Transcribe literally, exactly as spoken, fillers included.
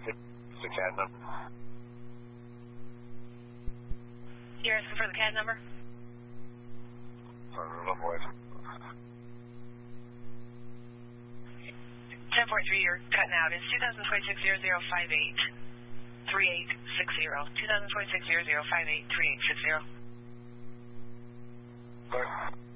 the C A D number. You're asking for the C A D number? Sorry, a little voice. ten forty-three, you're cutting out. It's two thousand twenty-six zero zero five eight three eight six zero. two thousand twenty-six zero zero five eight three eight six zero. Sorry.